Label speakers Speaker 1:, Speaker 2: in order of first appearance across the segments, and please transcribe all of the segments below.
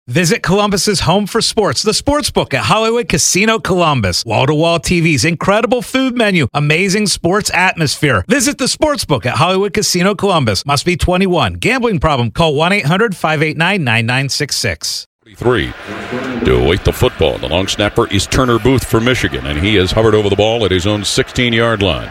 Speaker 1: Visit Columbus's home for sports, the Sportsbook at Hollywood Casino Columbus. Wall-to-wall TVs, incredible food menu, amazing sports atmosphere. Visit the Sportsbook at Hollywood Casino Columbus. Must be 21. Gambling problem? Call 1-800-589-9966.
Speaker 2: 3 to await the football. The long snapper is Turner Booth for Michigan, and he has hovered over the ball at his own 16-yard line.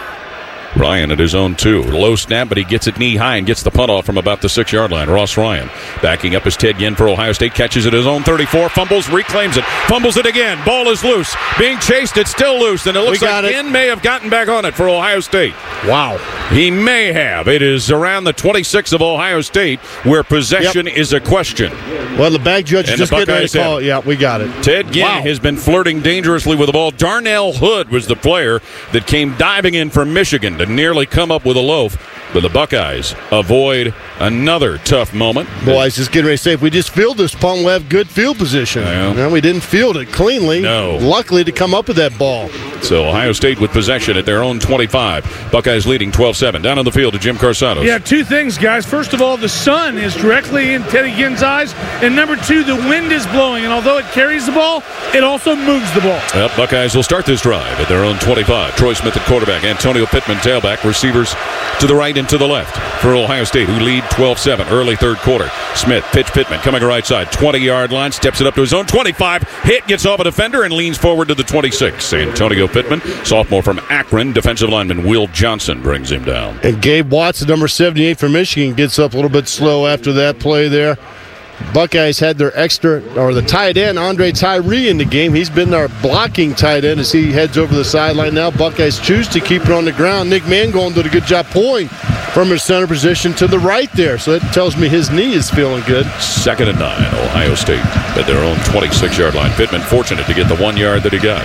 Speaker 2: Ryan at his own 2. Low snap, but he gets it knee high and gets the punt off from about the 6-yard line. Ross Ryan backing up is Ted Ginn for Ohio State. Catches it at his own 34. Fumbles, reclaims it. Fumbles it again. Ball is loose. Being chased, it's still loose. And it looks like Ginn may have gotten back on it for Ohio State.
Speaker 3: Wow.
Speaker 2: He may have. It is around the 26 of Ohio State where possession is a question.
Speaker 3: Well, the back judge just getting ready to call it. Yeah, we got it.
Speaker 2: Ted Ginn has been flirting dangerously with the ball. Darnell Hood was the player that came diving in from Michigan to nearly come up with a loaf, but the Buckeyes avoid another tough moment.
Speaker 3: Boys, just getting ready to say, if we just field this punt, we'll have good field position.
Speaker 2: Yeah.
Speaker 3: No, we didn't field it cleanly.
Speaker 2: No.
Speaker 3: Luckily to come up with that ball.
Speaker 2: So Ohio State with possession at their own 25. Buckeyes leading 12-7. Down on the field to Jim Carsados.
Speaker 4: Yeah, two things, guys. First of all, the sun is directly in Teddy Ginn's eyes. And number two, the wind is blowing. And although it carries the ball, it also moves the ball.
Speaker 2: Yep, Buckeyes will start this drive at their own 25. Troy Smith at quarterback. Antonio Pittman tailback. Receivers to the right and to the left for Ohio State, who lead 12-7 early third quarter. Smith, pitch Pittman, coming right side, 20-yard line, steps it up to his own 25. Hit, gets off a defender, and leans forward to the 26. Antonio Pittman, sophomore from Akron, defensive lineman Will Johnson brings him down.
Speaker 3: And Gabe Watts, number 78 for Michigan, gets up a little bit slow after that play there. Buckeyes had their the tight end, Andre Tyree, in the game. He's been our blocking tight end as he heads over the sideline now. Buckeyes choose to keep it on the ground. Nick Mangold did a good job pulling from his center position to the right there. So that tells me his knee is feeling good.
Speaker 2: 2nd and 9, Ohio State at their own 26-yard line. Pittman fortunate to get the 1 yard that he got.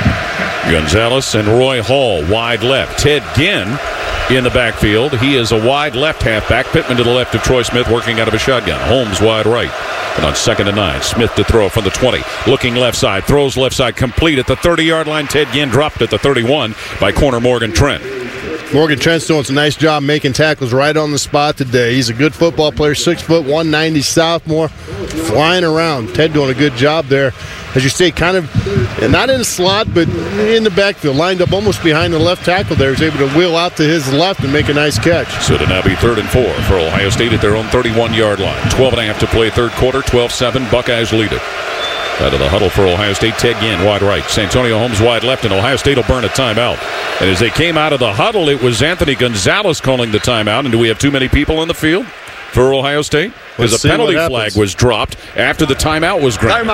Speaker 2: Gonzalez and Roy Hall wide left. Ted Ginn in the backfield. He is a wide left halfback. Pittman to the left of Troy Smith working out of a shotgun. Holmes wide right. And on 2nd and 9, Smith to throw from the 20. Looking left side. Throws left side complete at the 30-yard line. Ted Ginn dropped at the 31 by corner Morgan Trent.
Speaker 3: Morgan Trent's doing a nice job making tackles right on the spot today. He's a good football player, 6 foot, 190 sophomore, flying around. Ted doing a good job there. As you say, kind of not in a slot, but in the backfield, lined up almost behind the left tackle there. He's able to wheel out to his left and make a nice catch.
Speaker 2: So to now be 3rd and 4 for Ohio State at their own 31-yard line. 12.5 to play third quarter, 12-7. Buckeyes lead it. Out of the huddle for Ohio State, Ted Ginn wide right. Santonio Holmes wide left, and Ohio State will burn a timeout. And as they came out of the huddle, it was Anthony Gonzalez calling the timeout. And do we have too many people in the field for Ohio State? Because a penalty flag was dropped after the timeout was granted.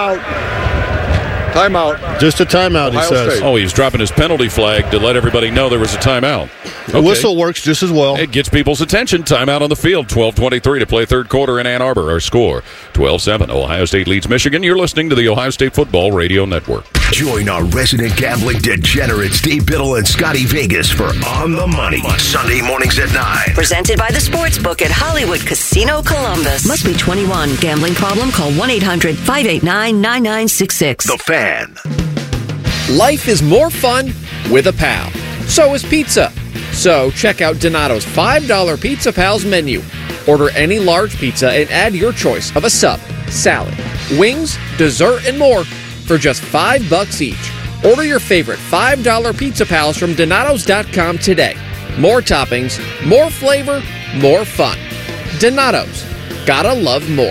Speaker 3: Timeout. Just a timeout, he says.
Speaker 2: State. Oh, he's dropping his penalty flag to let everybody know there was a timeout.
Speaker 3: The whistle works just as well.
Speaker 2: It gets people's attention. Timeout on the field. 12:23 to play third quarter in Ann Arbor. Our score, 12-7. Ohio State leads Michigan. You're listening to the Ohio State Football Radio Network.
Speaker 5: Join our resident gambling degenerates, Dave Biddle and Scotty Vegas for On the Money. Sunday mornings at 9.
Speaker 6: Presented by the Sportsbook at Hollywood Casino Columbus. Must be 21. Gambling problem? Call 1-800-589-9966.
Speaker 5: The Fan.
Speaker 7: Life is more fun with a pal. So is pizza. So check out Donato's $5 Pizza Pals menu. Order any large pizza and add your choice of a sub, salad, wings, dessert, and more for just $5 each. Order your favorite $5 Pizza Pals from Donatos.com today. More toppings, more flavor, more fun. Donato's. Gotta love more.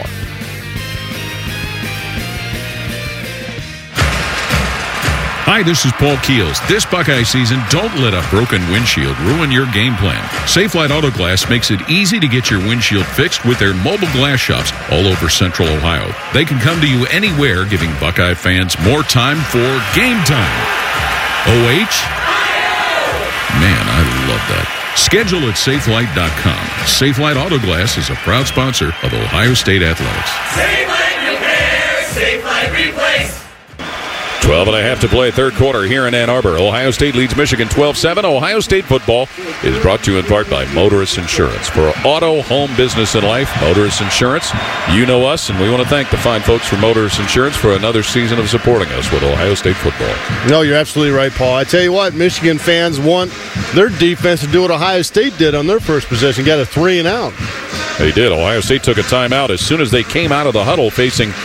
Speaker 8: Hi, this is Paul Keels. This Buckeye season, don't let a broken windshield ruin your game plan. Safelite Auto Glass makes it easy to get your windshield fixed with their mobile glass shops all over Central Ohio. They can come to you anywhere, giving Buckeye fans more time for game time. OH? Man, I love that. Schedule at Safelite.com. Safelite Auto Glass is a proud sponsor of Ohio State Athletics.
Speaker 9: Safelite Repair, Safelite Replace.
Speaker 2: 12.5 to play third quarter here in Ann Arbor. Ohio State leads Michigan 12-7. Ohio State football is brought to you in part by Motorist Insurance. For auto, home, business, and life, Motorist Insurance. You know us, and we want to thank the fine folks from Motorist Insurance for another season of supporting us with Ohio State football.
Speaker 3: No, you're absolutely right, Paul. I tell you what, Michigan fans want their defense to do what Ohio State did on their first possession. Got a 3-and-out.
Speaker 2: They did. Ohio State took a timeout as soon as they came out of the huddle facing